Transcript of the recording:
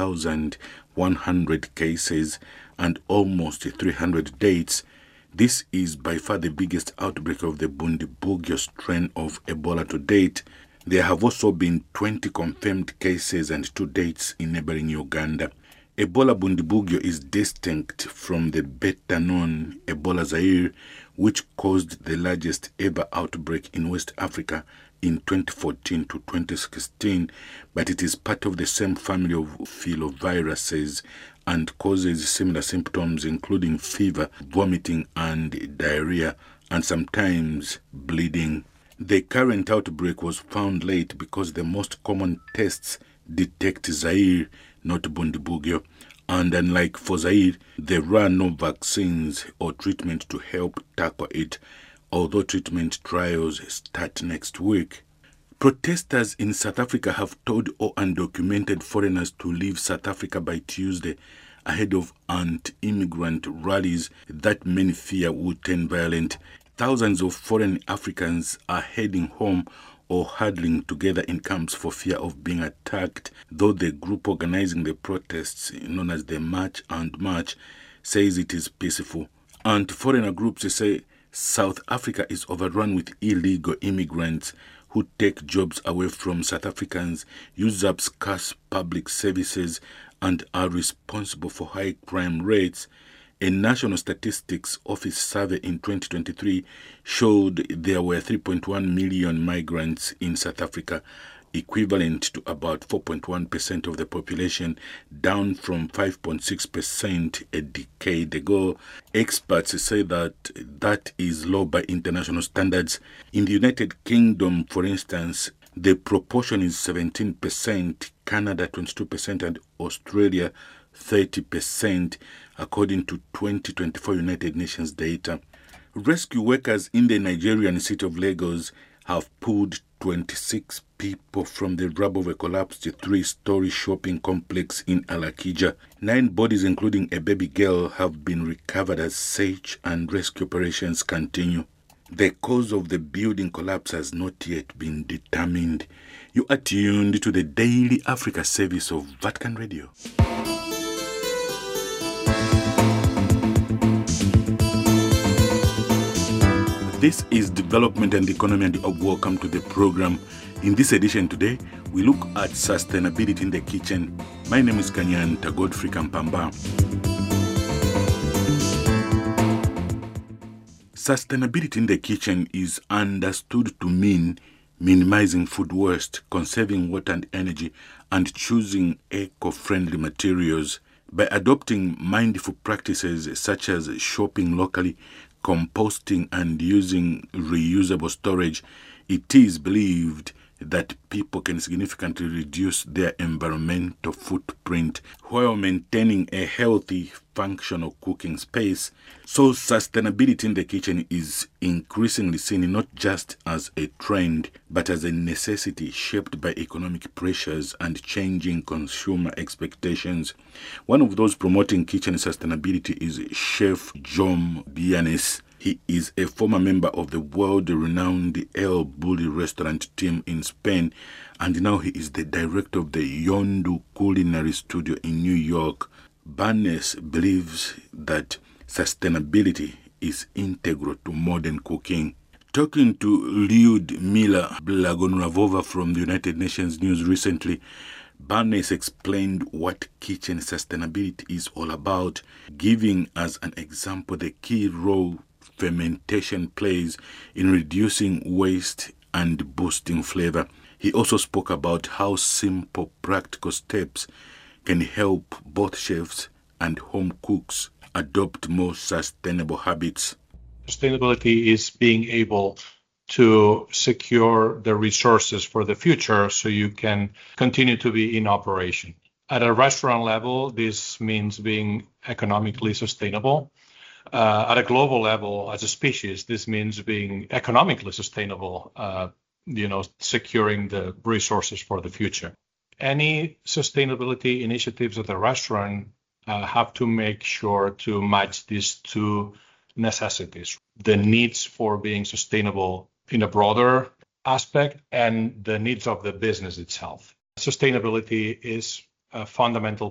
1,100 cases and almost 300 deaths. This is by far the biggest outbreak of the Bundibugyo strain of Ebola to date. There have also been 20 confirmed cases and 2 deaths in neighboring Uganda. Ebola Bundibugyo is distinct from the better-known Ebola Zaire, which caused the largest ever outbreak in West Africa in 2014 to 2016, but it is part of the same family of filoviruses and causes similar symptoms including fever, vomiting and diarrhea, and sometimes bleeding. The current outbreak was found late because the most common tests detect Zaire, not Bundibugyo, and unlike for Zaire, there are no vaccines or treatment to help tackle it, although treatment trials start next week. Protesters in South Africa have told all undocumented foreigners to leave South Africa by Tuesday ahead of anti-immigrant rallies that many fear will turn violent. Thousands of foreign Africans are heading home or huddling together in camps for fear of being attacked, though the group organizing the protests, known as the March and March, says it is peaceful. Anti-foreigner groups say South Africa is overrun with illegal immigrants who take jobs away from South Africans, use up scarce public services, and are responsible for high crime rates. A National Statistics Office survey in 2023 showed there were 3.1 million migrants in South Africa, equivalent to about 4.1% of the population, down from 5.6% a decade ago. Experts say that is low by international standards. In the United Kingdom, for instance, the proportion is 17%, Canada 22%, and Australia 30%, according to 2024 United Nations data. Rescue workers in the Nigerian city of Lagos have pulled 26 people from the rubble of a collapsed 3-story shopping complex in Alakija. 9 bodies, including a baby girl, have been recovered as search and rescue operations continue. The cause of the building collapse has not yet been determined. You are tuned to the Daily Africa service of Vatican Radio. This is Development and Economy, and welcome to the program. In this edition today, we look at sustainability in the kitchen. My name is Kanyanta Godfrey Kampamba. Sustainability in the kitchen is understood to mean minimizing food waste, conserving water and energy, and choosing eco-friendly materials. By adopting mindful practices such as shopping locally, composting, and using reusable storage, it is believed that people can significantly reduce their environmental footprint while maintaining a healthy, functional cooking space. So sustainability in the kitchen is increasingly seen not just as a trend, but as a necessity shaped by economic pressures and changing consumer expectations. One of those promoting kitchen sustainability is Chef Jaume Bianes. He is a former member of the world-renowned El Bulli restaurant team in Spain, and now he is the director of the Yondu Culinary Studio in New York. Bianes believes that sustainability is integral to modern cooking. Talking to Lyudmila Blagonuravova from the United Nations News recently, Bianes explained what kitchen sustainability is all about, giving as an example the key role fermentation plays in reducing waste and boosting flavor. He also spoke about how simple, practical steps can help both chefs and home cooks adopt more sustainable habits. Sustainability is being able to secure the resources for the future so you can continue to be in operation. At a restaurant level, this means being economically sustainable. At a global level, as a species, this means being economically sustainable, securing the resources for the future. Any sustainability initiatives at the restaurant have to make sure to match these two necessities: the needs for being sustainable in a broader aspect and the needs of the business itself. Sustainability is a fundamental